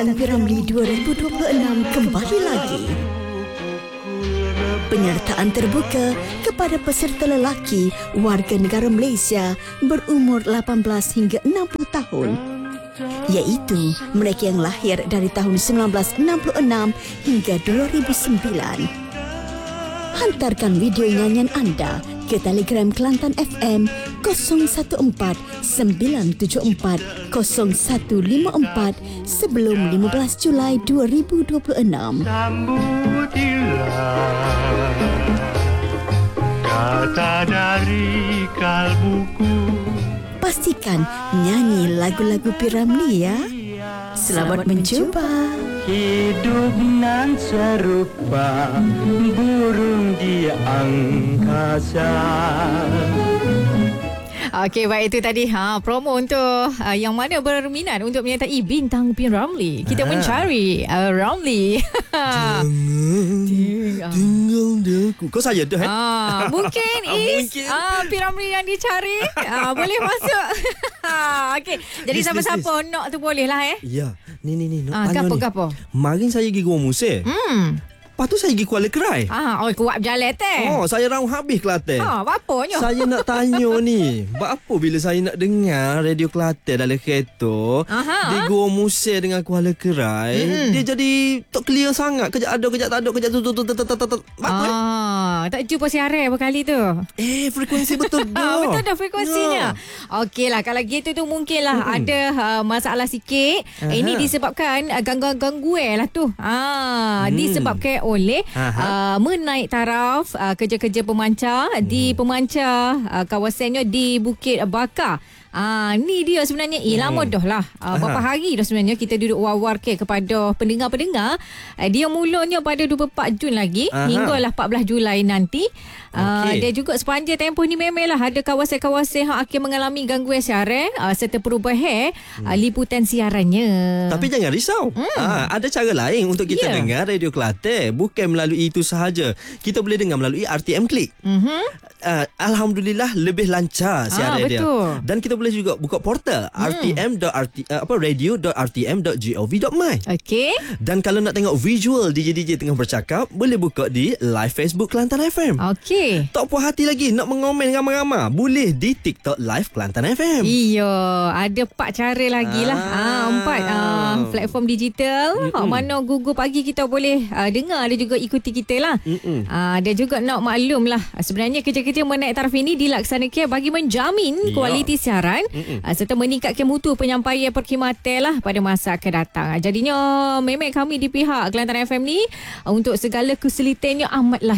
Piramli 2026 kembali lagi. Penyertaan terbuka kepada peserta lelaki warga negara Malaysia berumur 18 hingga 60 tahun, iaitu mereka yang lahir dari tahun 1966 hingga 2009. Hantarkan video nyanyian anda ke Telegram Kelantan FM 014-974-0154 sebelum 15 Julai 2026. Sambutilah kata dari kalbuku. Pastikan nyanyi lagu-lagu Piramli ya. Selamat mencuba. Hidup nan serupa burung di angkasa. Okey, baik, itu tadi promo untuk yang mana berminat untuk menyertai bintang Piramli. Kita mencari Ramli. Tinggal deku. Kau saya tu Mungkin is Piramli yang dicari. Boleh masuk. Okey, jadi siapa-siapa nak tu boleh lah Ya. Ni nak tanya Gapo. Marin saya pergi Gua Musir. Lepas tu saya pergi Kuala Kerai. Kuat berjalan teh. Saya round habis Kelantan. Apanya? Saya nak tanya ni, apa bila saya nak dengar radio Kelantan dalam kereta di Gua Musir dengan Kuala Kerai, dia jadi tak clear sangat. Kejap ada, kejap tak ada, kejap tu. Apa tak jumpa siaran berkali tu. Frekuensi betul dah. Betul dah frekuensinya. Okeylah, kalau gitu tu mungkinlah ada masalah sikit. Ini disebabkan gangguan lah tu. Disebabkan oleh menaik taraf kerja-kerja pemancar di pemancar kawasannya di Bukit Bakar. Ni dia sebenarnya lama dah lah. Berapa hari dah sebenarnya kita duduk war-war kepada pendengar-pendengar. Dia mulanya pada 24 Jun lagi hinggalah 14 Julai nanti. Dia juga sepanjang tempoh ni memanglah ada kawasan-kawasan yang akan mengalami gangguan siaran serta perubahan liputan siarannya. Tapi jangan risau. Ada cara lain untuk kita dengar radio Kelantan. Bukan melalui itu sahaja. Kita boleh dengar melalui RTM Klik. Alhamdulillah lebih lancar siaran dia. Dan kita boleh juga buka portal radio.rtm.gov.my. Okey. Dan kalau nak tengok visual DJ-DJ tengah bercakap, boleh buka di live Facebook Kelantan FM. Okey. Tak puas hati lagi nak mengomen ramai-ramai, boleh di TikTok Live Kelantan FM. Iya, ada 4 cara lagi lah. 4 platform digital. Mana Google Pagi kita boleh dengar, ada juga ikuti kita lah. Dan juga nak maklum lah, sebenarnya kerja-kerja menaik taraf ini dilaksanakan bagi menjamin kualiti siaran serta meningkatkan mutu penyampaian perkhidmatan lah pada masa akan datang. Jadinya memang kami di pihak Kelantan FM ni untuk segala kesulitannya amatlah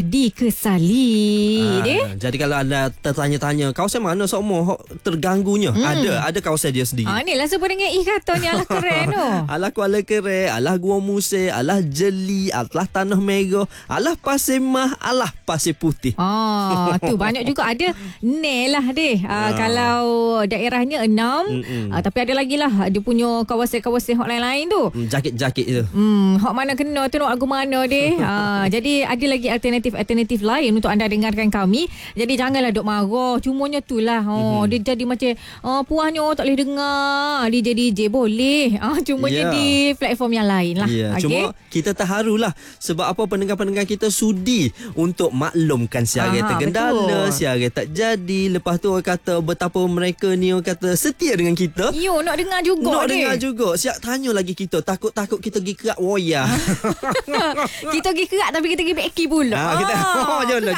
dikesali. Jadi kalau anda tertanya-tanya kawasan mana semua terganggunya, ada kawasan dia sendiri. Ni lah sebut dengan katanya alah keren tu. Alah Kuala Kerai, alah Gua Musir, alah Jeli, alah Tanah Merah, alah Pasir Mah, alah Pasir Putih. Tu banyak juga ada lah deh. Kalau daerahnya 6 tapi ada lagi lah dia punya kawasan-kawasan hot lain-lain tu. Jakit-jakit tu. Hot mana kena tu nak lagu mana deh. Jadi ada lagi alternatif lain untuk anda dengarkan kami. Jadi janganlah duk marah. Cumanya tu lah. Dia jadi macam puahnya tak boleh dengar DJ boleh. Cumanya di platform yang lain lah. Cuma kita terharulah sebab apa pendengar-pendengar kita sudi untuk maklumkan siaran tergendala, siaran tak jadi. Lepas tu orang kata betapa mereka ni orang kata setia dengan kita. Nak dengar juga. Dengar juga. Siap tanya lagi kita. Takut-takut kita pergi kerak wayar. Kita pergi kerak tapi kita pergi beki pula. Jolah.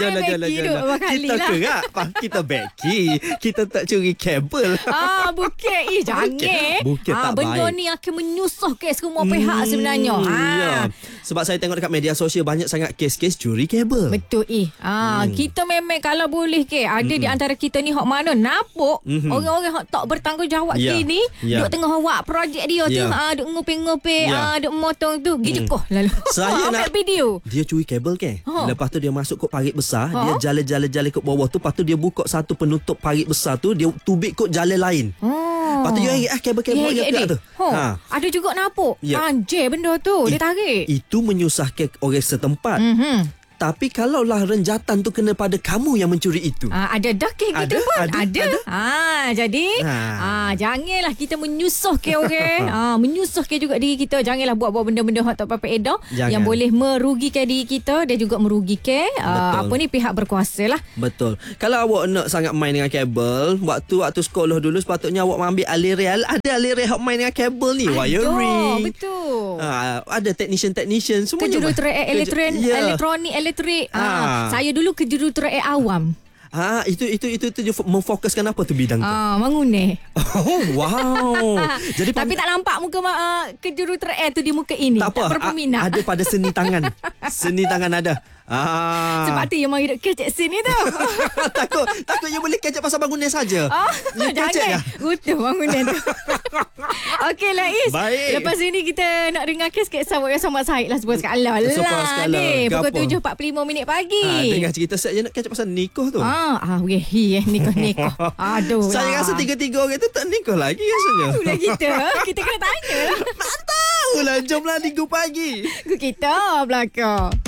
Kita kerak, kita beki. Kita tak curi kabel. Bukan. Jangan. Bukan tak benda baik. ni akan menyusahkan semua pihak sebenarnya. Sebab saya tengok dekat media sosial banyak sangat kes-kes curi kabel. Betul. Kita memang kalau boleh ada di antara kita ni hok mana napuk orang-orang hok tak bertanggungjawab kini duk tengah buat projek dia tu duk nguping-nguping duk motong tu gijekoh lalu saya nak video dia curi kabel lepas tu dia masuk kot parit besar, dia jalan-jalan kot bawah tu, lepas tu dia buka satu penutup parit besar tu, dia tubik kot jalan lain. Lepas tu dia kabel-kabel dia pula tu. Ada juga napuk. Anjir benda tu dia tarik. Itu menyusahkan orang setempat. Tapi kalaulah renjatan tu kena pada kamu yang mencuri itu. Ada dah ke kita pun? Ada. Jadi janganlah kita menyusahkan orang. Menyusahkan juga diri kita. Janganlah buat-buat benda-benda hak tak apa edah yang boleh merugikan diri kita dan juga merugikan pihak berkuasa lah. Betul. Kalau awak nak sangat main dengan kabel, waktu sekolah dulu sepatutnya awak ambil aliran. Ada aliran hak main dengan kabel ni, wiring. Betul. Ada technician semuanya. Elektronik. Saya dulu kejuruteraan awam. Itu memfokuskan apa tu bidang tu? Mengunih. Wow. Jadi tapi tak nampak muka kejuruteraan tu di muka ini. Tak apa. Berpeminat. Ada pada seni tangan. Seni tangan ada. Sebab tu yang mau hidup kecek sini tu. Takut you boleh kecek pasal bangunan saja. Jangan. Gutuh bangunan tu. Okey lah Is. Baik. Lepas ini kita nak dengar kes Sabuk yang sama Syed lah sebuah skala lah. Pukul 7.45 pagi. Dengar cerita saya nak kecek pasal nikah tu. Nikah. Aduh. Saya rasa 3-3 orang tu tak nikah lagi rasanya. Itulah kita kena tanya lah. Tak tahulah. Jomlah 3 pagi. Kita belakang.